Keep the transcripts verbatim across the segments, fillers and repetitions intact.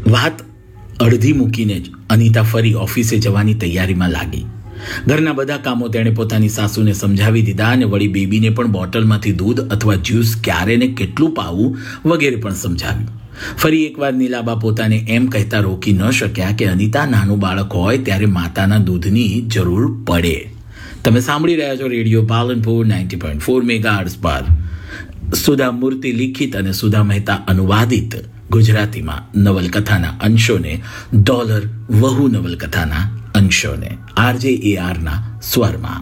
વાત અડધી મૂકીને જ અનિતા ફરી ઓફિસે જવાની તૈયારીમાં લાગી. ઘરના બધા કામો તેણે પોતાની સાસુને સમજાવી દીધા અને વળી બેબીને પણ બોટલમાંથી દૂધ અથવા જ્યુસ ક્યારે ને કેટલું પાવું વગેરે પણ સમજાવ્યું. ફરી એકવાર નીલાબા પોતાને એમ કહેતા રોકી ન શક્યા કે અનિતા નાનું બાળક હોય ત્યારે માતાના દૂધની જરૂર પડે. તમે સાંભળી રહ્યા છો radio Palanpur ninety point four megahertz પર સુધા મૂર્તિ લિખિત અને સુધા મહેતા અનુવાદિત ગુજરાતીમાં નવલકથાના અંશોને ડોલર વહુ નવલકથાના અંશોને આરજે એ આરના સ્વરમાં.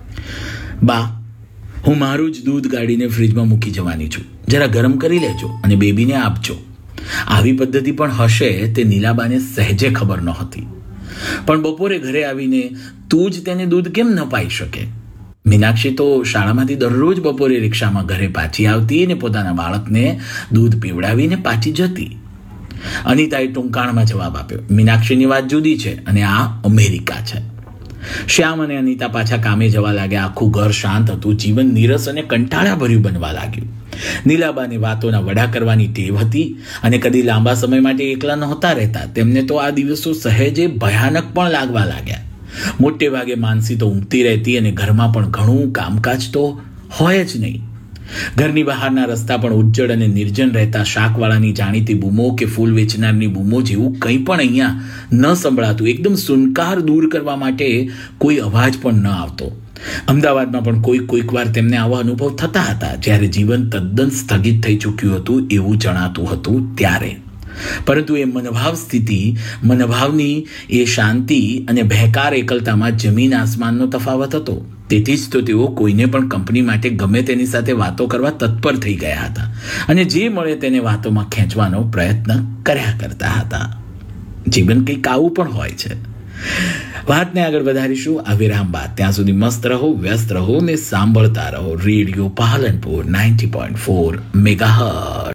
બા, હું મારું જ દૂધ ગાડીને ફ્રીજમાં મૂકી જવાની છું. જરા ગરમ કરી લેજો અને બેબીને આપજો. આવી પદ્ધતિ પણ હશે તે નીલાબાને સહેજે ખબર નહોતી. પણ બપોરે ઘરે આવીને તું જ તેને દૂધ કેમ ન પાઈ શકે? મીનાક્ષી તો શાળામાંથી દરરોજ બપોરે રિક્ષામાં ઘરે પાછી આવતી અને પોતાના બાળકને દૂધ પીવડાવીને પાછી જતી. અનિતાએ ટૂંકાણમાં જવાબ આપ્યો, મીનાક્ષીની વાત જુદી છે અને આ અમેરિકા છે. શ્યામ અને અનિતા પાછા કામે જવા લાગ્યા. આખું ઘર શાંત હતું. જીવન નીરસ અને કંટાળાભર્યું બનવા લાગ્યું. નીલાબાને વાતોના વડા કરવાની ટેવ હતી અને કદી લાંબા સમય માટે એકલા નહોતા રહેતા. તેમને તો આ દિવસો સહેજે ભયાનક પણ લાગવા લાગ્યા. મોટે ભાગે માનસી તો ઊંઘતી રહેતી અને ઘરમાં પણ ઘણું કામકાજ તો હોય જ નહીં. ઘરની બહારના રસ્તા પણ ઉજ્જડ અને નિર્જન રહેતા. શાકવાળાની જાણીતી બૂમો કે ફૂલ વેચનારની બૂમો જેવું કંઈ પણ અહીંયા ન સંભળાતું. એકદમ સુનકાર દૂર કરવા માટે કોઈ અવાજ પણ ન આવતો. અમદાવાદમાં પણ કોઈક કોઈક વાર તેમને આવા અનુભવ થતા હતા જ્યારે જીવન તદ્દન સ્થગિત થઈ ચૂક્યું હતું એવું જણાતું હતું ત્યારે. પરંતુ એ મનોભાવ સ્થિતિ, મનોભાવની એ શાંતિ અને બહેકાર એકલતામાં જમીન આસમાનનો તફાવત હતો. તેથી જ તો તેઓ કોઈને પણ કંપની માટે ગમે તેની સાથે વાતો કરવા તત્પર થઈ ગયા હતા અને જે મળે તેને વાતોમાં ખેંચવાનો પ્રયત્ન કર્યા કરતા હતા. જીવન કંઈક આવું પણ હોય છે. વાતને આગળ વધારીશું આ વિરામ બાદ. ત્યાં સુધી મસ્ત રહો, વ્યસ્ત રહો ને સાંભળતા રહો radio Palanpur ninety point four megahertz.